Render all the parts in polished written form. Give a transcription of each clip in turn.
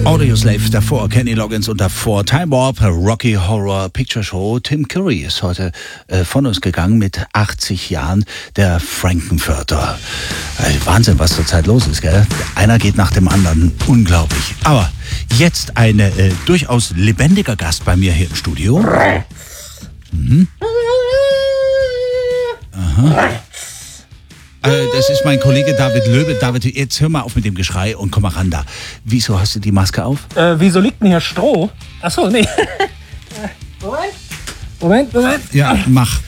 Audioslave, davor Kenny Loggins und davor Time Warp, Rocky Horror Picture Show. Tim Curry ist heute von uns gegangen mit 80 Jahren, der Frankenfurter. Wahnsinn, was zurzeit los ist, gell? Einer geht nach dem anderen, unglaublich. Aber jetzt ein durchaus lebendiger Gast bei mir hier im Studio. Mhm. Aha. Das ist mein Kollege David Löbe. David, jetzt hör mal auf mit dem Geschrei und komm mal ran da. Wieso hast du die Maske auf? Wieso liegt denn hier Stroh? Achso, nee. Moment. Ja, mach.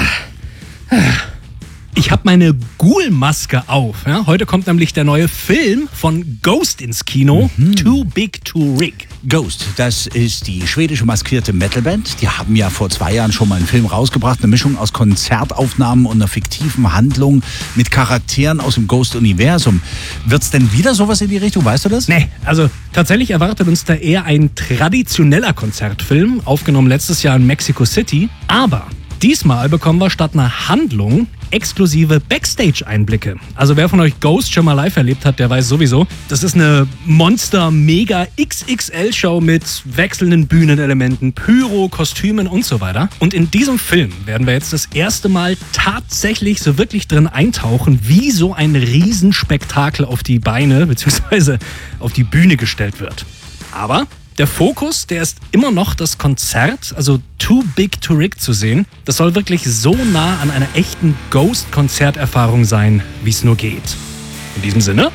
Ich habe meine Ghoul-Maske auf. Ja? Heute kommt nämlich der neue Film von Ghost ins Kino. Too Big to Rig. Ghost, das ist die schwedische maskierte Metalband. Die haben ja vor 2 Jahren schon mal einen Film rausgebracht. Eine Mischung aus Konzertaufnahmen und einer fiktiven Handlung mit Charakteren aus dem Ghost-Universum. Wird's denn wieder sowas in die Richtung? Weißt du das? Nee, also tatsächlich erwartet uns da eher ein traditioneller Konzertfilm, aufgenommen letztes Jahr in Mexico City. Aber diesmal bekommen wir statt einer Handlung exklusive Backstage-Einblicke. Also wer von euch Ghost schon mal live erlebt hat, der weiß sowieso, das ist eine Monster-Mega-XXL-Show mit wechselnden Bühnenelementen, Pyro, Kostümen und so weiter. Und in diesem Film werden wir jetzt das erste Mal tatsächlich so wirklich drin eintauchen, wie so ein Riesenspektakel auf die Beine bzw. auf die Bühne gestellt wird. Aber der Fokus, der ist immer noch das Konzert, also Too Big to Rig zu sehen. Das soll wirklich so nah an einer echten Ghost-Konzerterfahrung sein, wie es nur geht. In diesem Sinne?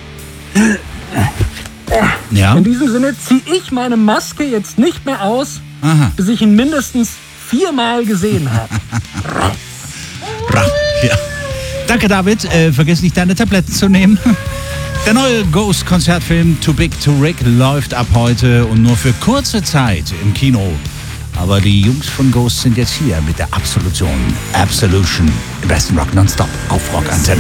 Ja. In diesem Sinne ziehe ich meine Maske jetzt nicht mehr aus, bis ich ihn mindestens 4-mal gesehen habe. Ja. Danke, David. Vergiss nicht, deine Tabletten zu nehmen. Der neue Ghost-Konzertfilm Too Big to Rig läuft ab heute und nur für kurze Zeit im Kino. Aber die Jungs von Ghost sind jetzt hier mit der Absolution. Absolution. Im besten Rock nonstop auf Rock Antenne.